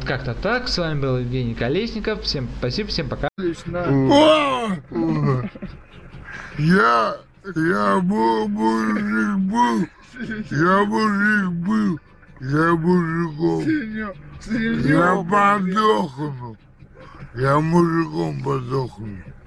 как-то так. С вами был Евгений Колесников. Всем спасибо, всем пока. Я мужик был, я мужиком. Я подохну. Я мужиком подохну.